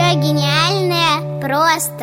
Все гениальное просто.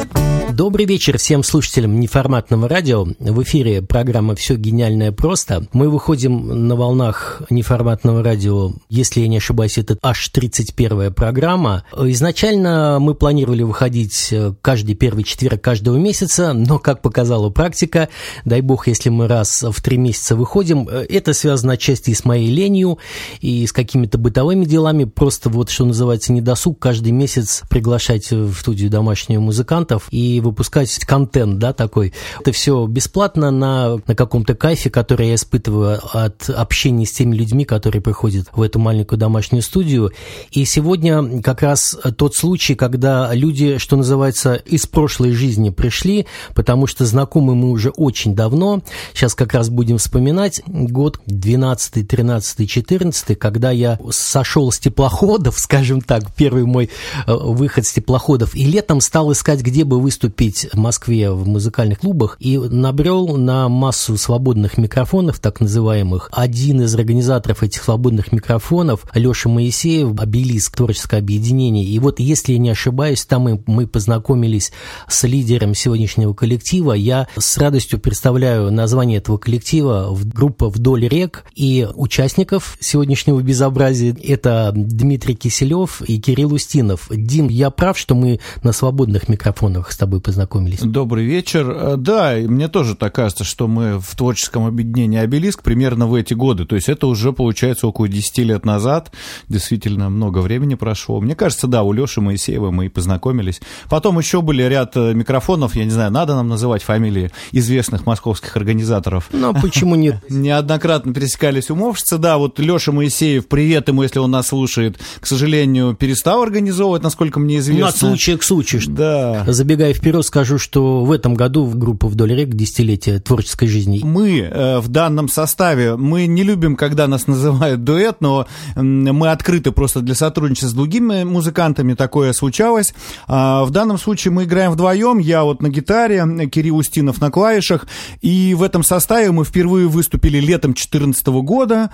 Добрый вечер всем слушателям неформатного радио. В эфире программа «Все гениальное просто». Мы выходим на волнах неформатного радио, если я не ошибаюсь, это аж 31-я программа. Изначально мы планировали выходить каждый первый четверг каждого месяца, но, как показала практика, дай бог, если мы раз в 3 месяца выходим, это связано отчасти и с моей ленью, и с какими-то бытовыми делами. Просто вот, что называется, недосуг каждый месяц приглашать в студию домашних музыкантов и выпускать контент, да, такой. Это все бесплатно на каком-то кайфе, который я испытываю от общения с теми людьми, которые приходят в эту маленькую домашнюю студию. И сегодня как раз тот случай, когда люди, что называется, из прошлой жизни пришли, потому что знакомы мы уже очень давно. Сейчас как раз будем вспоминать год 12, 13, 14, когда я сошел с теплоходов, скажем так, первый мой выход с теплоходов, и летом стал искать, где бы выступить в Москве в музыкальных клубах, и набрел на массу свободных микрофонов, так называемых. Один из организаторов этих свободных микрофонов, Леша Моисеев, «Обелиск», творческое объединение. И вот, если я не ошибаюсь, там мы познакомились с лидером сегодняшнего коллектива. Я с радостью представляю название этого коллектива, группа «Вдоль рек», и участников сегодняшнего безобразия — это Дмитрий Киселев и Кирилл Устинов. Дим, я прав, что мы на свободных микрофонах с тобой познакомились? Добрый вечер. Да, мне тоже так кажется, что мы в творческом объединении «Обелиск» примерно в эти годы. То есть это уже, получается, около 10 лет назад. Действительно, много времени прошло. Мне кажется, да, у Леши Моисеева мы и познакомились. Потом еще были ряд микрофонов, я не знаю, надо нам называть фамилии известных московских организаторов. Ну, почему нет? Неоднократно пересекались умовщицы. Да, вот Леша Моисеев, привет ему, если он нас слушает, к сожалению, перестал организовывать, насколько мне известно. От случая к случаю. Да. Забегая вперед, скажу, что в этом году в группу «Вдоль рек» десятилетие творческой жизни. Мы в данном составе, мы не любим, когда нас называют дуэт, но мы открыты просто для сотрудничества с другими музыкантами, такое случалось. В данном случае мы играем вдвоем, я вот на гитаре, Кирилл Устинов на клавишах, и в этом составе мы впервые выступили летом 2014 года.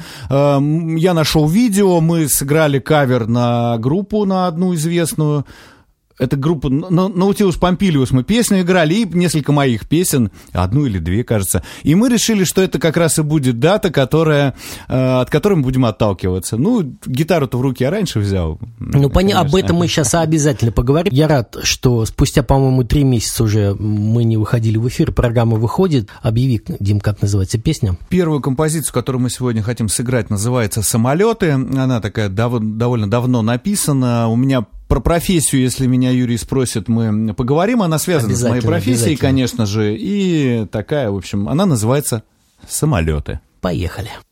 Я нашел видео, мы сыграли кавер на группу, на одну известную. Это группа Наутилус Помпилиус, мы песню играли, и несколько моих песен, 1 или 2, кажется. И мы решили, что это как раз и будет дата, от которой мы будем отталкиваться. Ну, гитару-то в руки я раньше взял. Ну, об этом мы сейчас обязательно поговорим. Я рад, что спустя, по-моему, 3 месяца уже мы не выходили в эфир, программа выходит. Объяви, Дим, как называется песня? Первую композицию, которую мы сегодня хотим сыграть, называется «Самолеты». Она такая довольно давно написана. У меня про профессию, если меня Юрий спросит, мы поговорим. Она связана с моей профессией, конечно же. И такая, в общем, она называется «Самолеты». Поехали.